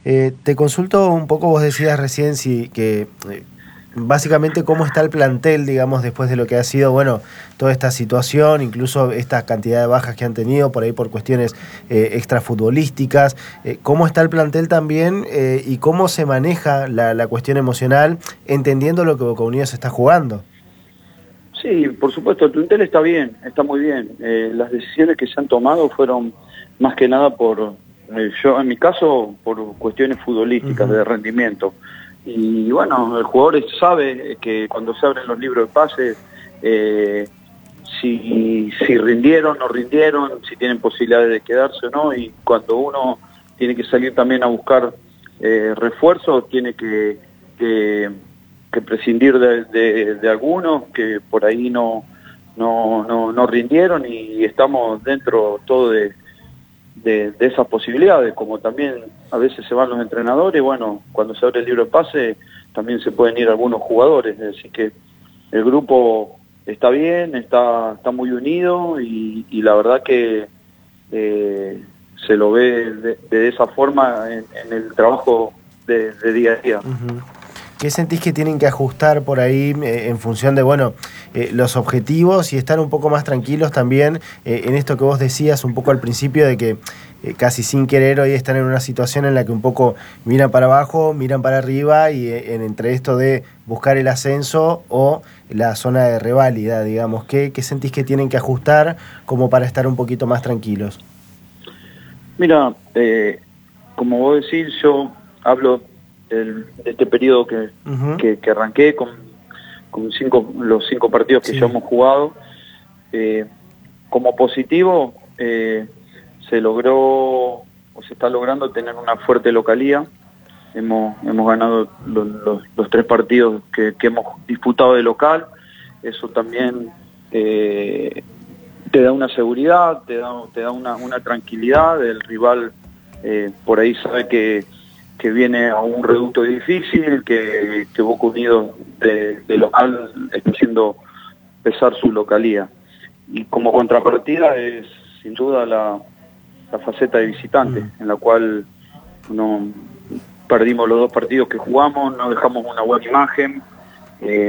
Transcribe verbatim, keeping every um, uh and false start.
Eh, te consulto un poco, vos decías recién si que eh, básicamente cómo está el plantel, digamos, después de lo que ha sido, bueno, toda esta situación, incluso esta cantidad de bajas que han tenido por ahí por cuestiones eh, extrafutbolísticas. Eh, ¿Cómo está el plantel también eh, y cómo se maneja la, la cuestión emocional, entendiendo lo que Boca Unidos está jugando? Sí, por supuesto, el plantel está bien, está muy bien. Eh, las decisiones que se han tomado fueron más que nada por, eh, yo en mi caso, por cuestiones futbolísticas, uh-huh. de rendimiento. Y bueno, el jugador sabe que cuando se abren los libros de pases, eh, si, si rindieron, no rindieron, si tienen posibilidades de quedarse o no, y cuando uno tiene que salir también a buscar eh, refuerzos, tiene que... que que prescindir de, de, de algunos que por ahí no, no, no, no rindieron, y estamos dentro todo de, de, de esas posibilidades, como también a veces se van los entrenadores. Bueno, cuando se abre el libro de pase también se pueden ir algunos jugadores, así que el grupo está bien, está, está muy unido, y, y la verdad que eh, se lo ve de, de esa forma en, en el trabajo de, de día a día. Uh-huh. ¿Qué sentís que tienen que ajustar por ahí eh, en función de, bueno, eh, los objetivos y estar un poco más tranquilos también eh, en esto que vos decías un poco al principio de que eh, casi sin querer hoy están en una situación en la que un poco miran para abajo, miran para arriba y eh, en, entre esto de buscar el ascenso o la zona de reválida, digamos? ¿Qué, qué sentís que tienen que ajustar como para estar un poquito más tranquilos? Mira, eh, como vos decís, yo hablo El, de este periodo que, uh-huh. que, que arranqué con, con cinco, los cinco partidos que sí. ya hemos jugado. Eh, como positivo, eh, se logró o se está logrando tener una fuerte localía. Hemos, hemos ganado los, los, los tres partidos que, que hemos disputado de local. Eso también eh, te da una seguridad, te da, te da una, una tranquilidad. El rival eh, por ahí sabe que que viene a un reducto difícil, que, que Boca Unidos de, de local está haciendo pesar su localía. Y como contrapartida es sin duda la, la faceta de visitante, mm. en la cual no perdimos los dos partidos que jugamos, no dejamos una buena imagen. Eh,